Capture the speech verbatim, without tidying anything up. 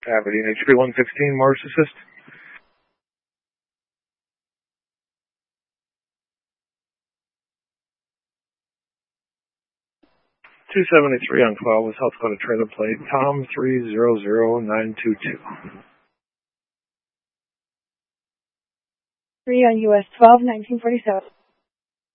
Aberdeen, H P one sixteen, Morris Assist. two seventy-three on call with South Dakota trailer plate, Tom three zero zero nine two two. three on U S twelve, nineteen forty-seven.